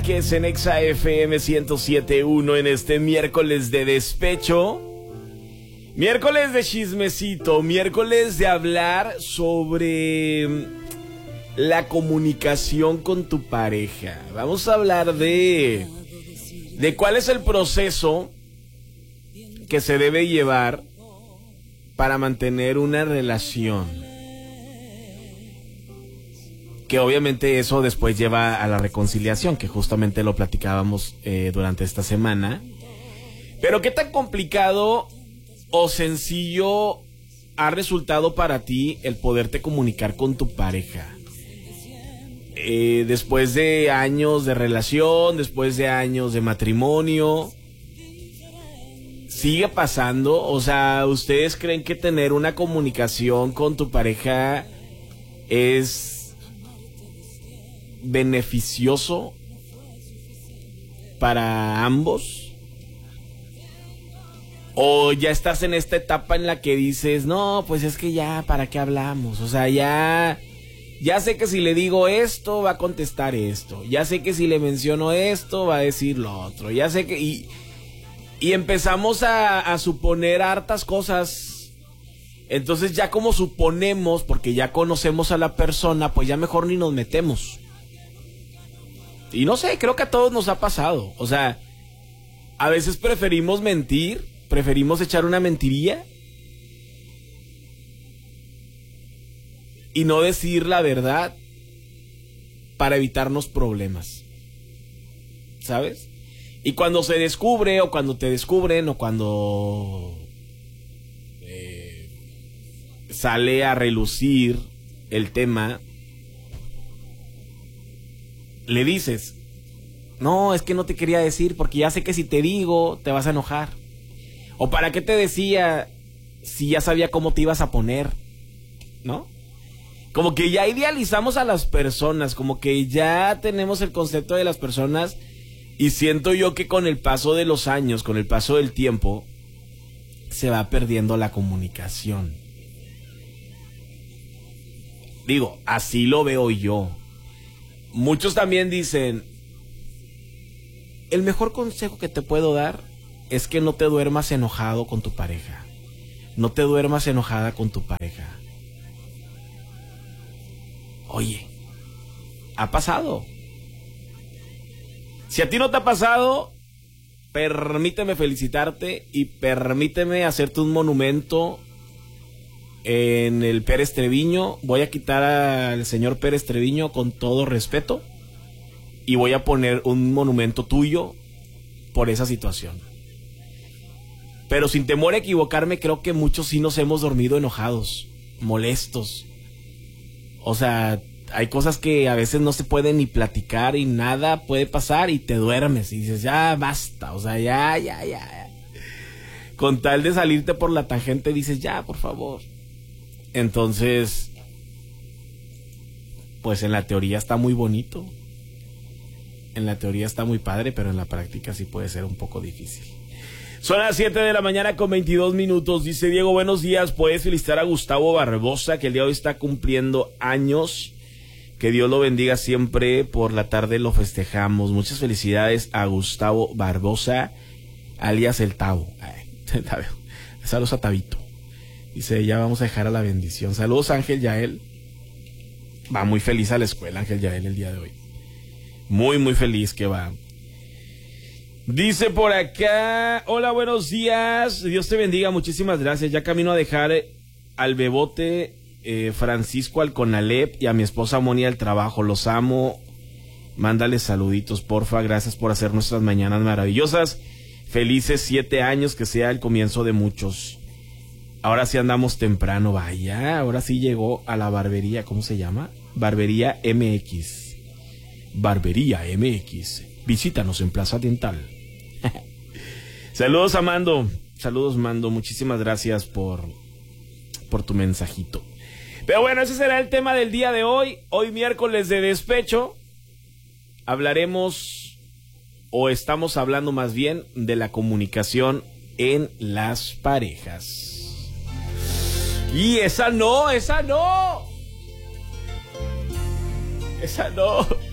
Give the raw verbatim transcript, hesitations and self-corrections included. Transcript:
Vázquez en Exa F M ciento siete punto uno en este miércoles de despecho. Miércoles de chismecito, miércoles de hablar sobre la comunicación con tu pareja. Vamos a hablar de, de cuál es el proceso que se debe llevar para mantener una relación. Que obviamente eso después lleva a la reconciliación, que justamente lo platicábamos eh, durante esta semana. Pero ¿qué tan complicado o sencillo ha resultado para ti el poderte comunicar con tu pareja? Eh, después de años de relación, después de años de matrimonio, ¿sigue pasando? O sea, ¿ustedes creen que tener una comunicación con tu pareja es beneficioso para ambos? ¿O ya estás en esta etapa en la que dices, no, pues es que ya, ¿para qué hablamos? O sea, ya, ya sé que si le digo esto, va a contestar esto. Ya sé que si le menciono esto, va a decir lo otro. Ya sé que... Y, y empezamos a, a suponer hartas cosas. Entonces ya como suponemos, porque ya conocemos a la persona, pues ya mejor ni nos metemos. Y no sé, creo que a todos nos ha pasado. O sea, a veces preferimos mentir, preferimos echar una mentirilla y no decir la verdad para evitarnos problemas, ¿sabes? Y cuando se descubre, o cuando te descubren, o cuando eh, sale a relucir el tema, le dices, no, es que no te quería decir porque ya sé que si te digo te vas a enojar. O ¿para qué te decía si ya sabía cómo te ibas a poner? ¿No? Como que ya idealizamos a las personas, como que ya tenemos el concepto de las personas, y siento yo que con el paso de los años, con el paso del tiempo, se va perdiendo la comunicación. Digo, así lo veo yo. Muchos también dicen, el mejor consejo que te puedo dar es que no te duermas enojado con tu pareja. No te duermas enojada con tu pareja. Oye, ha pasado. Si a ti no te ha pasado, permíteme felicitarte y permíteme hacerte un monumento en el Pérez Treviño. Voy a quitar al señor Pérez Treviño con todo respeto y voy a poner un monumento tuyo por esa situación. Pero sin temor a equivocarme, creo que muchos sí nos hemos dormido enojados, molestos. O sea, hay cosas que a veces no se pueden ni platicar y nada puede pasar y te duermes y dices, ya basta, o sea, ya, ya, ya. Con tal de salirte por la tangente dices, ya, por favor. Entonces, pues en la teoría está muy bonito. En la teoría está muy padre, pero en la práctica sí puede ser un poco difícil. Son las siete de la mañana con veintidós minutos. Dice Diego, buenos días. ¿Puedes felicitar a Gustavo Barbosa, que el día de hoy está cumpliendo años? Que Dios lo bendiga siempre. Por la tarde lo festejamos. Muchas felicidades a Gustavo Barbosa, alias el Tavo. Ay, saludos a Tabito. Dice, ya vamos a dejar a la bendición. Saludos a Ángel Yael. Va muy feliz a la escuela Ángel Yael el día de hoy. Muy, muy feliz que va. Dice por acá, hola, buenos días. Dios te bendiga, muchísimas gracias. Ya camino a dejar al bebote eh, Francisco al Conalep y a mi esposa Moni al trabajo. Los amo. Mándale saluditos, porfa. Gracias por hacer nuestras mañanas maravillosas. Felices siete años, que sea el comienzo de muchos. Ahora sí andamos temprano, vaya. Ahora sí llegó a la barbería, ¿cómo se llama? Barbería M X. Barbería M X. Visítanos en Plaza Dental. Saludos a Mando. Saludos, Mando. Muchísimas gracias por, por tu mensajito. Pero bueno, ese será el tema del día de hoy. Hoy miércoles de despecho. Hablaremos, o estamos hablando más bien, de la comunicación en las parejas. Y esa no, esa no. Esa no.